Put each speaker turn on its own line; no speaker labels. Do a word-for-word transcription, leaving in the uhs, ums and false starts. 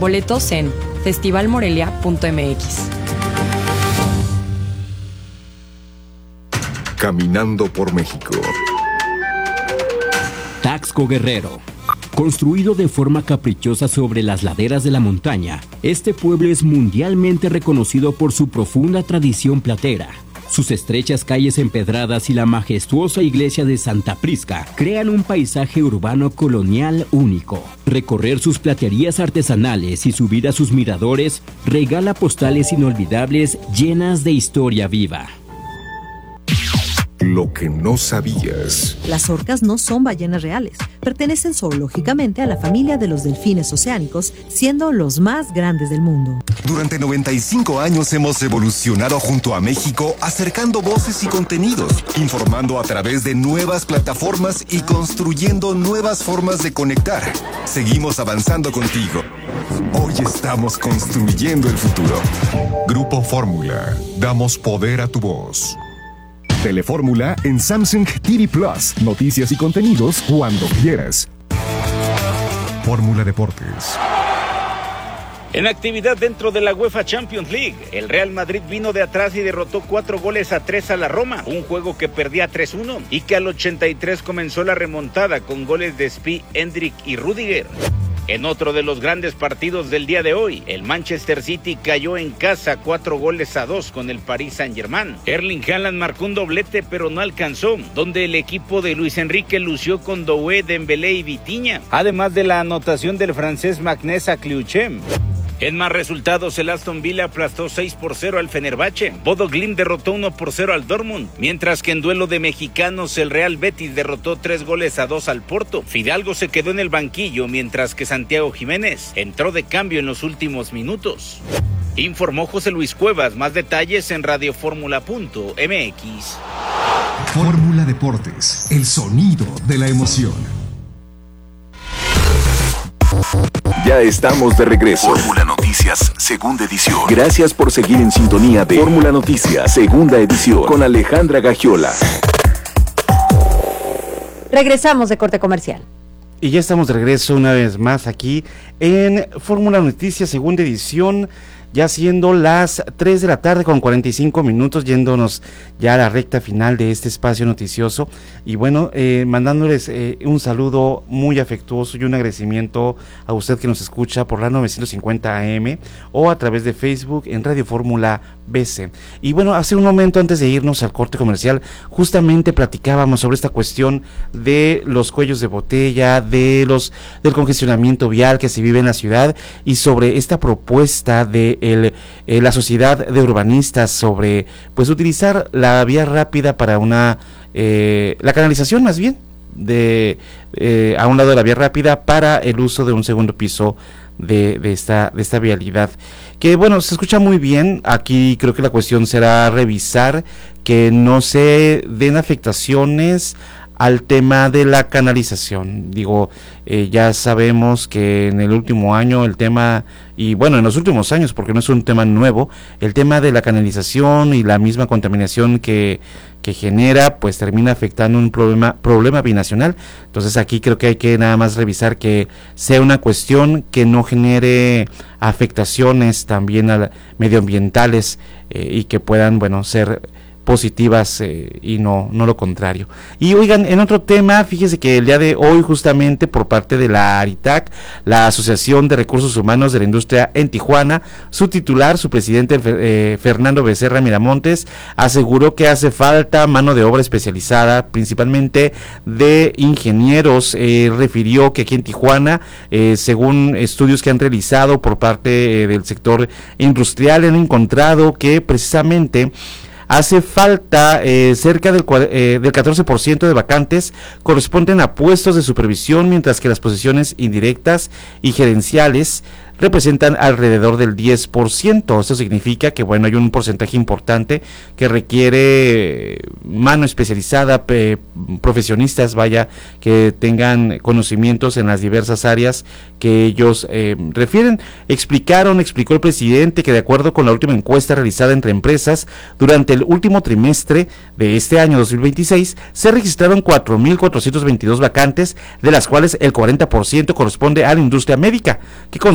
Boletos en festival morelia punto m x.
Caminando por México.
Taxco Guerrero. Construido de forma caprichosa sobre las laderas de la montaña, este pueblo es mundialmente reconocido por su profunda tradición platera. Sus estrechas calles empedradas y la majestuosa iglesia de Santa Prisca crean un paisaje urbano colonial único. Recorrer sus platerías artesanales y subir a sus miradores regala postales inolvidables llenas de historia viva.
Lo que no sabías.
Las orcas no son ballenas reales. Pertenecen zoológicamente a la familia de los delfines oceánicos, siendo los más grandes del mundo.
Durante noventa y cinco años hemos evolucionado junto a México, acercando voces y contenidos, informando a través de nuevas plataformas y construyendo nuevas formas de conectar. Seguimos avanzando contigo. Hoy estamos construyendo el futuro.
Grupo Fórmula. Damos poder a tu voz. Telefórmula en Samsung T V Plus. Noticias y contenidos cuando quieras. Fórmula Deportes.
En actividad dentro de la UEFA Champions League, el Real Madrid vino de atrás y derrotó cuatro goles a tres a la Roma, un juego que perdía tres uno y que al ochenta y tres comenzó la remontada con goles de Spi, Endrick y Rüdiger. En otro de los grandes partidos del día de hoy, el Manchester City cayó en casa cuatro goles a dos con el Paris Saint-Germain. Erling Haaland marcó un doblete pero no alcanzó, donde el equipo de Luis Enrique lució con Doué, Dembélé y Vitinha, además de la anotación del francés Magnès Akliouchem. En más resultados, el Aston Villa aplastó seis por cero al Fenerbahce. Bodo Glimt derrotó uno por cero al Dortmund, mientras que en duelo de mexicanos el Real Betis derrotó tres goles a dos al Porto. Fidalgo se quedó en el banquillo, mientras que Santiago Jiménez entró de cambio en los últimos minutos. Informó José Luis Cuevas. Más detalles en radioformula punto m x.
Fórmula Deportes, el sonido de la emoción.
Ya estamos de regreso.
Fórmula Noticias, segunda edición.
Gracias por seguir en sintonía de Fórmula Noticias, segunda edición, con Alejandra Gagiola.
Regresamos de corte comercial.
Y ya estamos de regreso una vez más aquí en Fórmula Noticias, segunda edición, ya siendo las tres de la tarde con cuarenta y cinco minutos, yéndonos ya a la recta final de este espacio noticioso. Y bueno, eh, mandándoles eh, un saludo muy afectuoso y un agradecimiento a usted que nos escucha por la novecientos cincuenta A M o a través de Facebook en Radio Fórmula B C. Y bueno, hace un momento antes de irnos al corte comercial, justamente platicábamos sobre esta cuestión de los cuellos de botella, de los del congestionamiento vial que se vive en la ciudad y sobre esta propuesta de el, eh, la sociedad de urbanistas sobre pues utilizar la vía rápida para una eh, la canalización más bien de eh, a un lado de la vía rápida para el uso de un segundo piso de, de esta de esta vialidad, que bueno, se escucha muy bien. Aquí creo que la cuestión será revisar que no se den afectaciones al tema de la canalización. Digo, eh, ya sabemos que en el último año el tema, y bueno, en los últimos años, porque no es un tema nuevo, el tema de la canalización y la misma contaminación que, que genera, pues termina afectando un problema, problema binacional. Entonces aquí creo que hay que nada más revisar que sea una cuestión que no genere afectaciones también a la, medioambientales eh, y que puedan, bueno, ser positivas eh, y no no lo contrario. Y oigan, en otro tema, fíjese que el día de hoy justamente por parte de la ARITAC, la Asociación de Recursos Humanos de la Industria en Tijuana, su titular, su presidente eh, Fernando Becerra Miramontes, aseguró que hace falta mano de obra especializada, principalmente de ingenieros. Eh, refirió que aquí en Tijuana, eh, según estudios que han realizado por parte eh, del sector industrial, han encontrado que precisamente hace falta eh, cerca del, eh, del catorce por ciento de vacantes corresponden a puestos de supervisión, mientras que las posiciones indirectas y gerenciales representan alrededor del diez por ciento. Esto significa que bueno, hay un porcentaje importante que requiere mano especializada, pe, profesionistas, vaya, que tengan conocimientos en las diversas áreas que ellos eh, refieren. Explicaron, explicó el presidente que de acuerdo con la última encuesta realizada entre empresas, durante el último trimestre de este año dos mil veintiséis, se registraron cuatro mil cuatrocientos veintidós vacantes, de las cuales el cuarenta por ciento corresponde a la industria médica, que con